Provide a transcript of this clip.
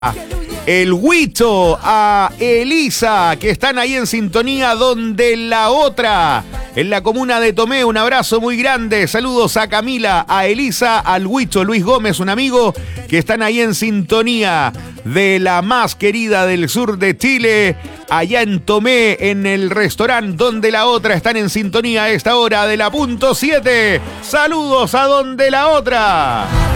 el Huito, a Elisa, que están ahí en sintonía donde la otra, en la comuna de Tomé. Un abrazo muy grande, saludos a Camila, a Elisa, al Huito, Luis Gómez, un amigo, que están ahí en sintonía de la más querida del sur de Chile, allá en Tomé, en el restaurante donde la otra. Están en sintonía a esta hora de la punto 7. Saludos a donde la otra.